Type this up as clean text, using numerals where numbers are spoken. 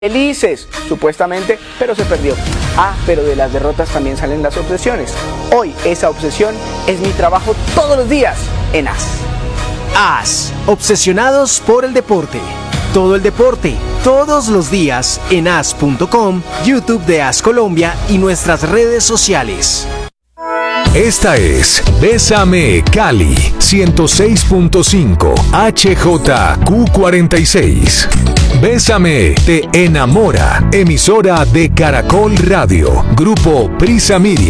felices, supuestamente, pero se perdió. Pero de las derrotas también salen las obsesiones. Hoy esa obsesión es mi trabajo todos los días en AS. AS, obsesionados por el deporte. Todo el deporte, todos los días en as.com, YouTube de AS Colombia y nuestras redes sociales. Esta es Bésame Cali 106.5 HJQ46. Bésame te enamora. Emisora de Caracol Radio. Grupo Prisa Media.